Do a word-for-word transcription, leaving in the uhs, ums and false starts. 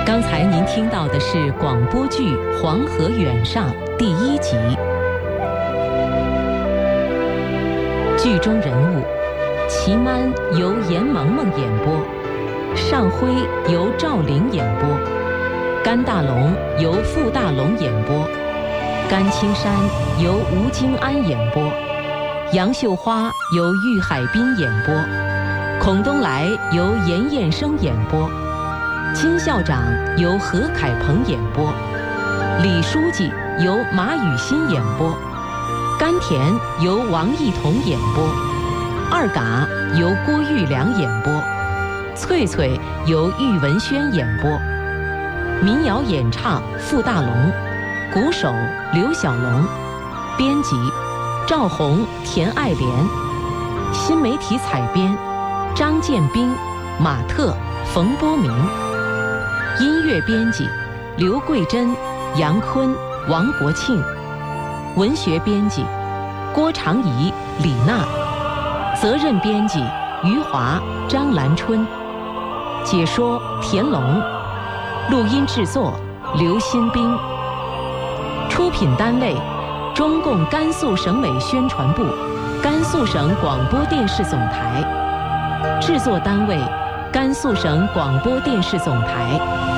刚才您听到的是广播剧《黄河远上》第一集。剧中人物：祁曼由严萌萌演播，尚辉由赵玲演播，甘大龙由傅大龙演播，甘青山由吴京安演播，杨秀花由郁海滨演播，孔东来由严彦生演播，金校长由何凯鹏演播，李书记由马雨欣演播，甘甜由王艺彤演播，二嘎由郭玉良演播，翠翠由郁文轩演播，民谣演唱傅大龙，鼓手刘小龙，编辑赵红、田爱莲，新媒体采编张建斌、马特、冯波明，音乐编辑刘桂珍、杨坤、王国庆，文学编辑郭长怡、李娜，责任编辑余华、张兰春，解说田龙，录音制作刘新兵，出品单位中共甘肃省委宣传部、甘肃省广播电视总台，制作单位甘肃省广播电视总台。